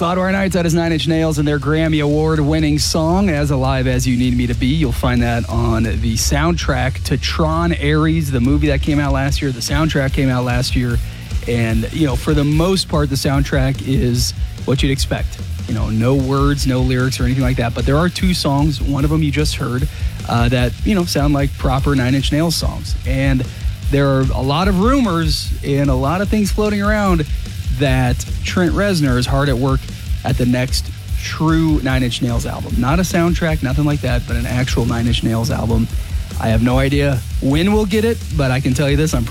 Loudwire Nights, that is Nine Inch Nails and their Grammy Award-winning song, As Alive As You Need Me to Be. You'll find that on the soundtrack to Tron Ares, the movie that came out last year. The soundtrack came out last year. And, you know, for the most part, the soundtrack is what you'd expect. You know, no words, no lyrics or anything like that. But there are two songs, one of them you just heard, that, you know, sound like proper Nine Inch Nails songs. And there are a lot of rumors and a lot of things floating around that Trent Reznor is hard at work at the next true Nine Inch Nails album. Not a soundtrack, nothing like that, but an actual Nine Inch Nails album. I have no idea when we'll get it, but I can tell you this, I'm